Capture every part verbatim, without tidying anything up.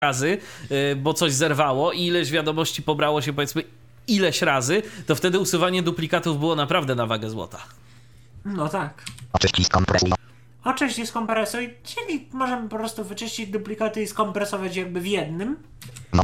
razy, bo coś zerwało i ileś wiadomości pobrało się powiedzmy ileś razy, to wtedy usuwanie duplikatów było naprawdę na wagę złota. No tak. Oczyścić kompresuj. Oczyścić skompresuj, czyli możemy po prostu wyczyścić duplikaty i skompresować jakby w jednym. Nowe.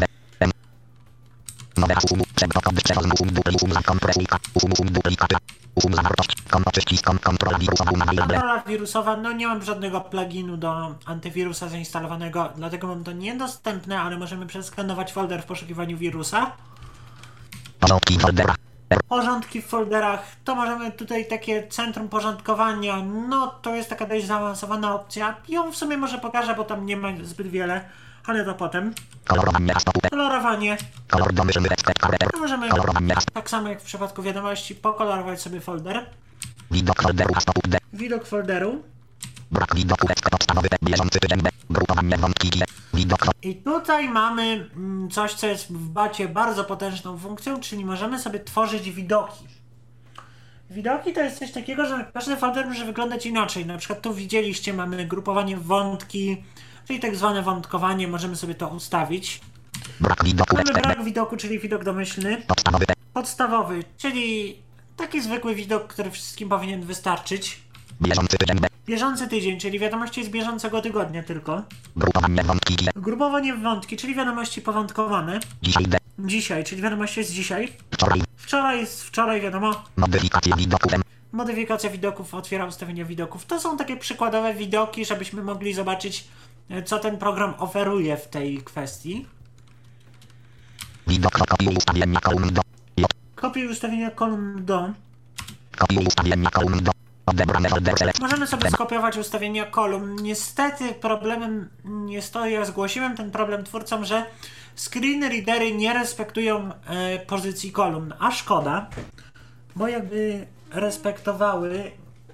Nowe usum. Przegotowany przez usum dupli za kompresuj. Usum duplikaty. Usum zawartość. Kom oczyścić kom kontrola wirusowa. Kontrola wirusowa, no nie mam żadnego pluginu do antywirusa zainstalowanego, dlatego mam to niedostępne, ale możemy przeskanować folder w poszukiwaniu wirusa. Porządki w folderach. Porządki w folderach, to możemy tutaj takie centrum porządkowania, no to jest taka dość zaawansowana opcja. Ją w sumie może pokażę, bo tam nie ma zbyt wiele, ale to potem. Kolorowanie rastopute. Kolorowanie. Kolor domyślny ekspert kareter. To możemy, Kolorowanie rast. tak samo jak w przypadku wiadomości, pokolorować sobie folder. Widok folderu rastopute. Widok folderu. Brak widoku ekspert podstawowy bieżący tydzień B. Grupowanie wątki G. Widok. I tutaj mamy mm, coś, co jest w bacie bardzo potężną funkcją, czyli możemy sobie tworzyć widoki. Widoki to jest coś takiego, że każdy folder może wyglądać inaczej. Na przykład tu widzieliście, mamy grupowanie w wątki, czyli tak zwane wątkowanie, możemy sobie to ustawić. Brak widoku Mamy ekspert. brak widoku, czyli widok domyślny. Podstawowy. Podstawowy, czyli taki zwykły widok, który wszystkim powinien wystarczyć. Bieżący tydzień B. Bieżący tydzień, czyli wiadomości z bieżącego tygodnia tylko. Grupowanie wątki G. Grupowanie w wątki, czyli wiadomości powątkowane. Dzisiaj D. Dzisiaj, czyli wiadomości jest dzisiaj. Wczoraj. Wczoraj jest wczoraj, wiadomo. Modyfikacje widoku M. Modyfikacja widoków, otwiera ustawienia widoków. To są takie przykładowe widoki, żebyśmy mogli zobaczyć, co ten program oferuje w tej kwestii. Widok kopiuj ustawienia kolumn do. J. Kopiuj ustawienia kolumn do. Kopiuj ustawienia kolumn do. Odebrane folder select. Możemy sobie skopiować ustawienia kolumn. Niestety problemem jest to, ja zgłosiłem ten problem twórcom, że screen readery nie respektują e, pozycji kolumn, a szkoda, bo jakby respektowały,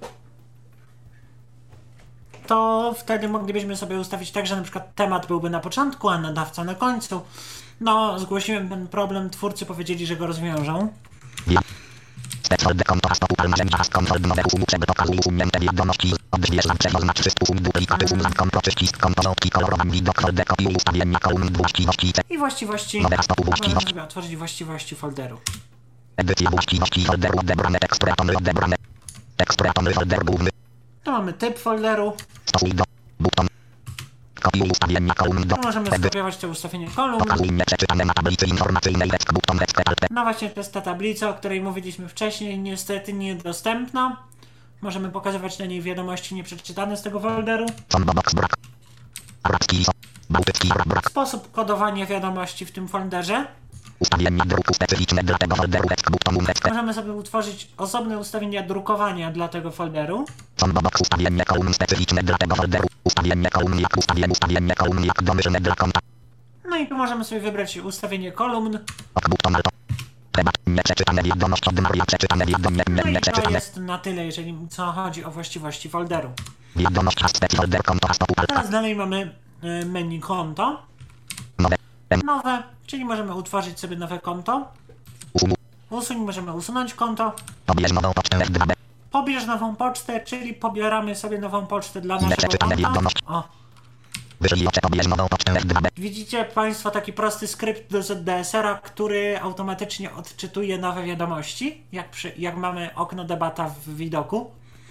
to wtedy moglibyśmy sobie ustawić tak, że na przykład temat byłby na początku, a nadawca na końcu. No, zgłosiłem ten problem, twórcy powiedzieli, że go rozwiążą. Folder konto hastopu almacen zaraz konfold nowe usum przed pokazuj usunięte wiadomości. Odświeżam przeznacz wszystko usum duplikaty usum za konto czyścisk konto notki kolorowan widok folder kopiuj ustawienia kolumn właściwości. I właściwości. Nowe hastopu Możemy właściwości. sobie otworzyć właściwości folderu. Edycja właściwości folderu odebrane teksty atomy odebrane. Teksty atomy folder główny. Tu mamy typ folderu. Stosuj do. Buton. Kopiuj ustawienia kolumn do. Tu możemy Edy. skopiować te ustawienie kolumn. Pokazuj nieprzeczytane na tablicy informacyjnej rec buton rec alt. No właśnie, to jest ta tablica, o której mówiliśmy wcześniej, niestety niedostępna. Możemy pokazywać na niej wiadomości nieprzeczytane z tego folderu. Combo box brak. Arabski. Bałtycki brak. Sposób kodowania wiadomości w tym folderze. Ustawienia druku specyficzne dla tego folderu rec buton rec. Możemy sobie utworzyć osobne ustawienia drukowania dla tego folderu. Combo box ustawienie kolumn specyficzne dla tego folderu. Ustawienie kolumn jak ustawienie ustawienie kolumn jak domyślne dla konta. No i tu możemy sobie wybrać ustawienie kolumn. Ok buton alto. Temat nieprzeczytane wiadomość od Maria przeczytane wiadomość No i to nieprzeczytane. jest na tyle, jeżeli co chodzi o właściwości folderu. Wiadomość hashtag folder konto hastopu alta. Teraz dalej mamy y, menu konto. Nowe. Nowe, czyli możemy utworzyć sobie nowe konto. Usuń. Usuń, możemy usunąć konto. Pobierz nową pocztę R dwa B. Pobierz nową pocztę, czyli pobieramy sobie nową pocztę dla naszego Nieprzeczytane konta. wiadomość. O, Wyślij ocze pobierz nową pocztę R dwa B. widzicie Państwo taki prosty skrypt do Z D S R-a, który automatycznie odczytuje nowe wiadomości, jak, przy, jak mamy okno debata w widoku.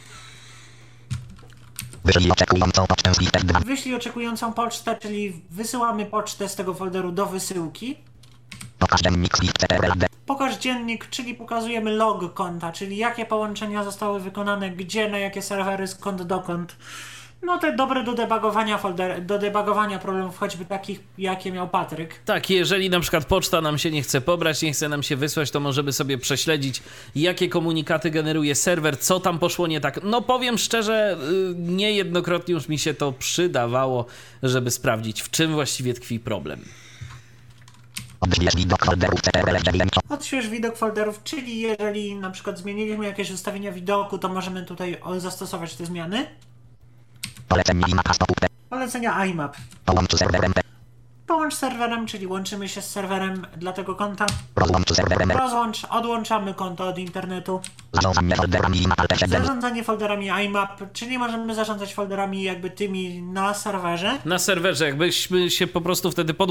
Wyślij oczekującą pocztę z list R dwa B. Wyślij oczekującą pocztę, czyli wysyłamy pocztę z tego folderu do wysyłki. Pokaż dziennik z list C T R L D. Pokaż dziennik, czyli pokazujemy log konta, czyli jakie połączenia zostały wykonane, gdzie, na jakie serwery, skąd, dokąd. No te dobre do debugowania folder, do debugowania problemów, choćby takich, jakie miał Patryk. Tak, jeżeli na przykład poczta nam się nie chce pobrać, nie chce nam się wysłać, to możemy sobie prześledzić, jakie komunikaty generuje serwer, co tam poszło nie tak. No powiem szczerze, niejednokrotnie już mi się to przydawało, żeby sprawdzić, w czym właściwie tkwi problem. Odśwież widok folderów C T R L dziewięć. Odśwież widok folderów, czyli jeżeli na przykład zmieniliśmy jakieś ustawienia widoku, to możemy tutaj zastosować te zmiany. Polecenie I M A P hastopu T. Polecenia I M A P. Połącz serwerem T. Połącz serwerem, czyli łączymy się z serwerem dla tego konta. Rozłącz serwerem. Rozłącz, odłączamy konto od internetu. Zarządzanie folderami IMAP Alt F siedem. Zarządzanie folderami I M A P, czyli możemy zarządzać folderami jakby tymi na serwerze. Na serwerze, jakbyśmy się po prostu wtedy pod